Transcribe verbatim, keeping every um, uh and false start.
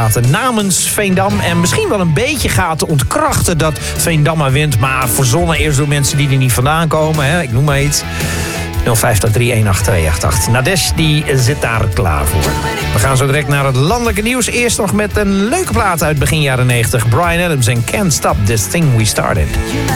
praten namens Veendam. En misschien wel een beetje gaat ontkrachten dat Veendam maar wint. Maar verzonnen eerst door mensen die er niet vandaan komen. Hè? Ik noem maar iets. nul vijf drie een acht twee acht acht. Nadesh die zit daar klaar voor. We gaan zo direct naar het landelijke nieuws. Eerst nog met een leuke plaat uit begin jaren negentig. Bryan Adams en Can't Stop This Thing We Started.